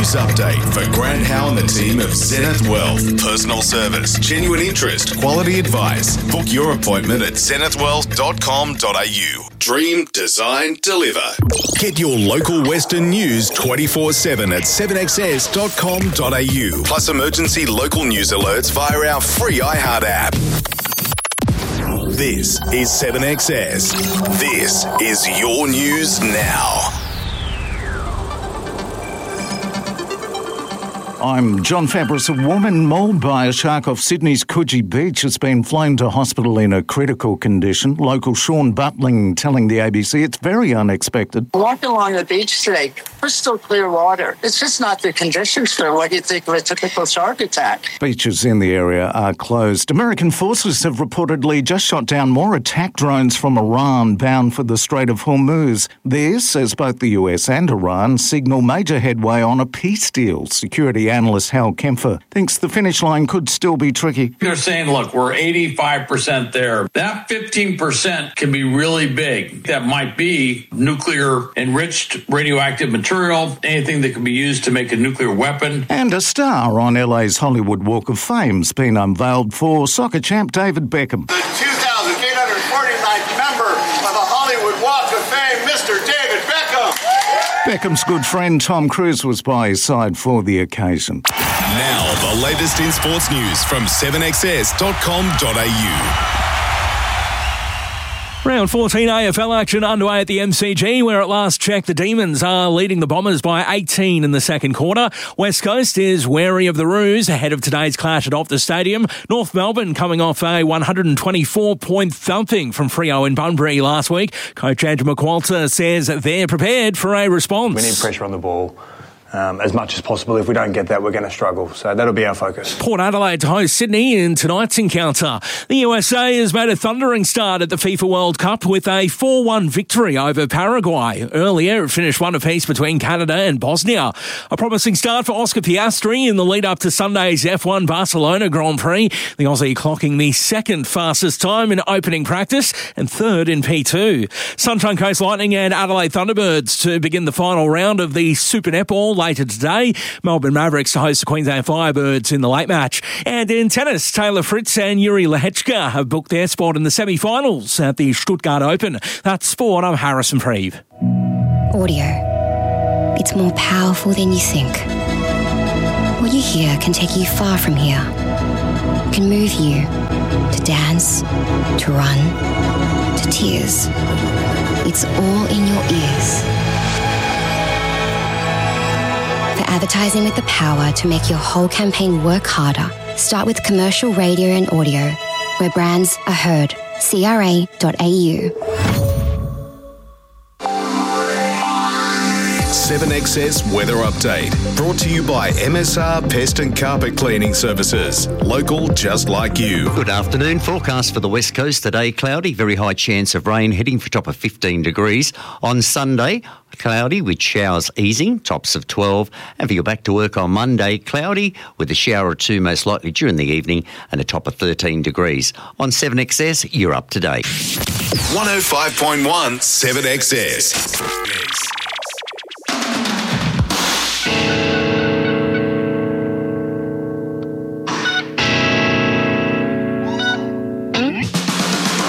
News update for Grant Howe and the team of Zenith Wealth. Personal service, genuine interest, quality advice. Book your appointment at zenithwealth.com.au. Dream, design, deliver. Get your local Western news 24/7 at 7XS.com.au. Plus emergency local news alerts via our free iHeart app. This is 7XS. This is your news now. I'm John Fabris. A woman mauled by a shark off Sydney's Coogee Beach has been flown to hospital in a critical condition. Local Sean Butling telling the ABC it's very unexpected. Walking along the beach today, crystal clear water. It's just not the conditions for what you think of a typical shark attack. Beaches in the area are closed. American forces have reportedly just shot down more attack drones from Iran bound for the Strait of Hormuz. This, as both the US and Iran signal major headway on a peace deal. Security analyst Hal Kempfer thinks the finish line could still be tricky. They're saying, look, we're 85% there. That 15% can be really big. That might be nuclear enriched radioactive material, anything that can be used to make a nuclear weapon. And a star on LA's Hollywood Walk of Fame's been unveiled for soccer champ David Beckham. The 2,849th member of the Hollywood Walk of Fame, Mr. David Beckham. Beckham's good friend Tom Cruise was by his side for the occasion. Now, the latest in sports news from 7XS.com.au. Round 14 AFL action underway at the MCG, where at last check the Demons are leading the Bombers by 18 in the second quarter. West Coast is wary of the Roos ahead of today's clash at Optus Stadium. North Melbourne coming off a 124-point thumping from Freo in Bunbury last week. Coach Andrew McQualter says they're prepared for a response. We need pressure on the ball. As much as possible. If we don't get that, we're going to struggle. So that'll be our focus. Port Adelaide to host Sydney in tonight's encounter. The USA has made a thundering start at the FIFA World Cup with a 4-1 victory over Paraguay. Earlier, it finished one apiece between Canada and Bosnia. A promising start for Oscar Piastri in the lead-up to Sunday's F1 Barcelona Grand Prix. The Aussie clocking the second fastest time in opening practice and third in P2. Sunshine Coast Lightning and Adelaide Thunderbirds to begin the final round of the Super Netball later today. Melbourne Mavericks to host the Queensland Firebirds in the late match. And in tennis, Taylor Fritz and Yuri Lehechka have booked their spot in the semi-finals at the Stuttgart Open. That's sport. I'm Harrison Preeve. Audio. It's more powerful than you think. What you hear can take you far from here. It can move you to dance, to run, to tears. It's all in your ears. For advertising with the power to make your whole campaign work harder, start with commercial radio and audio, where brands are heard. CRA.au. 7XS Weather Update. Brought to you by MSR Pest and Carpet Cleaning Services. Local just like you. Good afternoon. Forecast for the West Coast today, cloudy, very high chance of rain, heading for a top of 15 degrees. On Sunday, cloudy with showers easing, tops of 12. And for your back to work on Monday, cloudy with a shower or two most likely during the evening and a top of 13 degrees. On 7XS, you're up to date. 105.1 7XS.